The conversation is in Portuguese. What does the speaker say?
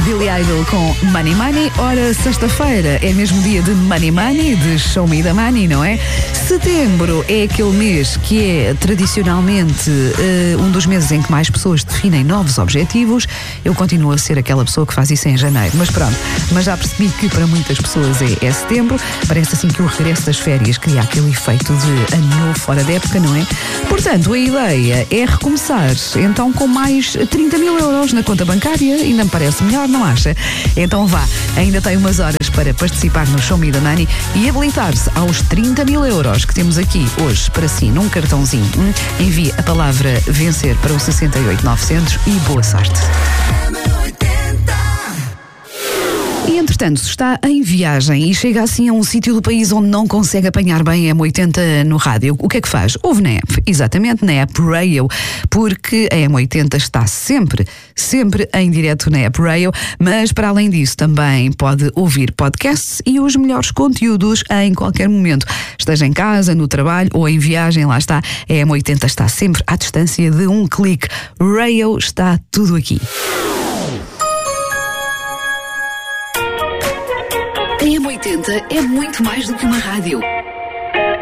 Billy Idol com Money Money. Ora, sexta-feira é mesmo dia de Money Money, de Show Me the Money, não é? Setembro é aquele mês que é tradicionalmente um dos meses em que mais pessoas definem novos objetivos. Eu continuo a ser aquela pessoa que faz isso em janeiro, mas pronto. Mas já percebi que para muitas pessoas é setembro. Parece assim que o regresso das férias cria aquele efeito de ano novo fora da época, não é? Portanto, a ideia é recomeçar, então com mais 30 mil euros na conta bancária. Ainda me parece melhor, não acha? Então vá, ainda tem umas horas para participar no Show Me the Money e habilitar-se aos 30 mil euros que temos aqui hoje para si num cartãozinho. Envie a palavra vencer para o 68900 e boa sorte. E entretanto, se está em viagem e chega assim a um sítio do país onde não consegue apanhar bem a M80 no rádio, o que é que faz? Ouve na app, exatamente, na app Rail, porque a M80 está sempre em direto na app Rail, mas para além disso também pode ouvir podcasts e os melhores conteúdos em qualquer momento. Esteja em casa, no trabalho ou em viagem, lá está, a M80 está sempre à distância de um clique. Rail, está tudo aqui. A M80 é muito mais do que uma rádio.